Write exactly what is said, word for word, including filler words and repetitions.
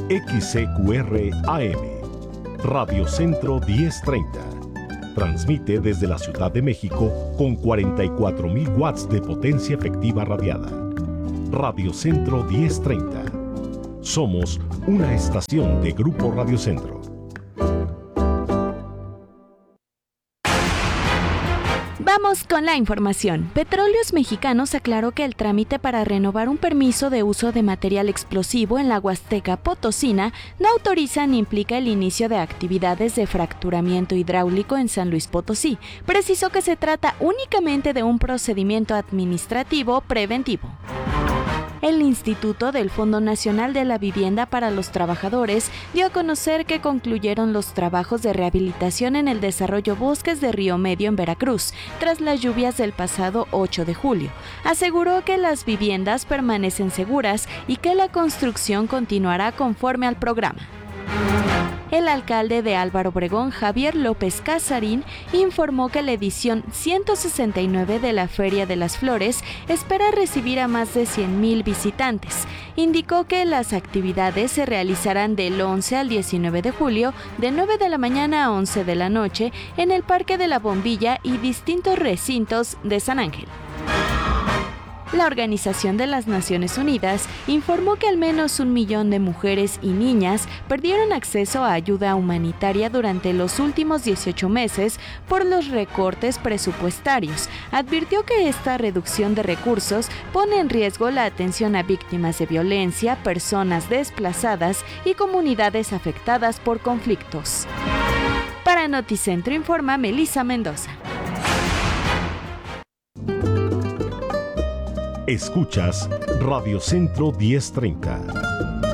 X C Q R A M, Radio Centro diez treinta. Transmite desde la Ciudad de México con cuarenta y cuatro mil watts de potencia efectiva radiada. Radio Centro diez treinta. Somos una estación de Grupo Radio Centro. Vamos con la información. Petróleos Mexicanos aclaró que el trámite para renovar un permiso de uso de material explosivo en la Huasteca Potosina no autoriza ni implica el inicio de actividades de fracturamiento hidráulico en San Luis Potosí. Precisó que se trata únicamente de un procedimiento administrativo preventivo. El Instituto del Fondo Nacional de la Vivienda para los Trabajadores dio a conocer que concluyeron los trabajos de rehabilitación en el desarrollo Bosques de Río Medio en Veracruz, tras las lluvias del pasado ocho de julio. Aseguró que las viviendas permanecen seguras y que la construcción continuará conforme al programa. El alcalde de Álvaro Obregón, Javier López Casarín, informó que la edición ciento sesenta y nueve de la Feria de las Flores espera recibir a más de cien mil visitantes. Indicó que las actividades se realizarán del once al diecinueve de julio, de nueve de la mañana a once de la noche, en el Parque de la Bombilla y distintos recintos de San Ángel. La Organización de las Naciones Unidas informó que al menos un millón de mujeres y niñas perdieron acceso a ayuda humanitaria durante los últimos dieciocho meses por los recortes presupuestarios. Advirtió que esta reducción de recursos pone en riesgo la atención a víctimas de violencia, personas desplazadas y comunidades afectadas por conflictos. Para Noticentro informa Melissa Mendoza. Escuchas Radio Centro diez treinta.